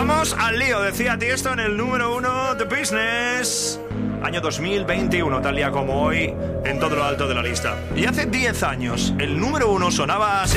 Vamos al lío, decía Tiesto en el número 1 de Business. Año 2021, tal día como hoy, en todo lo alto de la lista. Y hace 10 años, el número 1 sonaba así.